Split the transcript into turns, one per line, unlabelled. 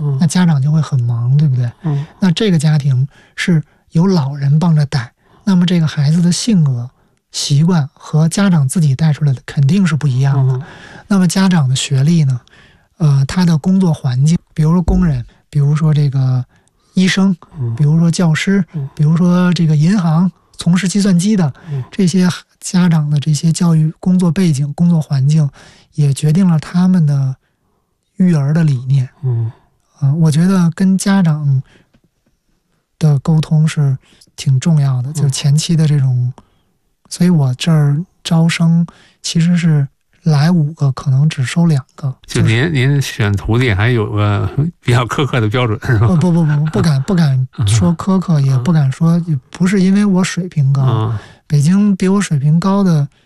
那家长就会很忙，对不对？那这个家庭是有老人帮着带，那么这个孩子的性格习惯和家长自己带出来的肯定是不一样的。那么家长的学历呢，他的工作环境，比如说工人，比如说这个医生，比如说教师，比如说这个银行从事计算机的，这些家长的这些教育工作背景、工作环境，也决定了他们的育儿的理念。我觉得跟家长的沟通是挺重要的，就前期的这种，所以我这儿招生其实是来5个，可能只收2个。
就您选徒弟还有个比较苛刻的标准是吧？
不敢说苛刻，也不敢说，也不是因为我水平高。北京比我水平高的